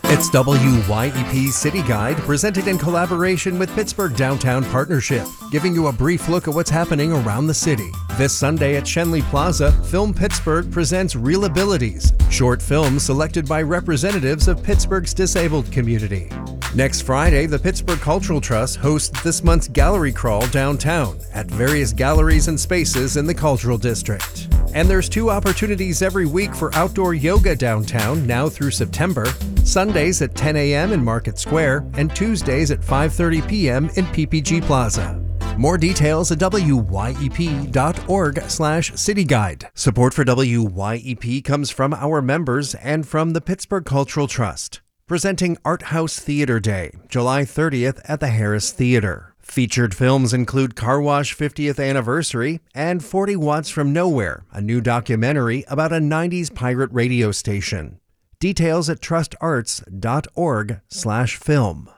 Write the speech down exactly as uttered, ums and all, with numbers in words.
It's W Y E P City Guide, presented in collaboration with Pittsburgh Downtown Partnership, giving you a brief look at what's happening around the city. This Sunday at Schenley Plaza, Film Pittsburgh presents Real Abilities, short films selected by representatives of Pittsburgh's disabled community. Next Friday, the Pittsburgh Cultural Trust hosts this month's Gallery Crawl downtown at various galleries and spaces in the Cultural District. And there's two opportunities every week for outdoor yoga downtown now through September. Sundays at ten a.m. in Market Square and Tuesdays at five thirty p.m. in P P G Plaza. More details at W Y E P dot org slash city guide. Support for W Y E P comes from our members and from the Pittsburgh Cultural Trust, presenting Art House Theater Day, July thirtieth at the Harris Theater. Featured films include Car Wash fiftieth Anniversary and forty Watts from Nowhere, a new documentary about a nineties pirate radio station. Details at trustarts dot org slash film.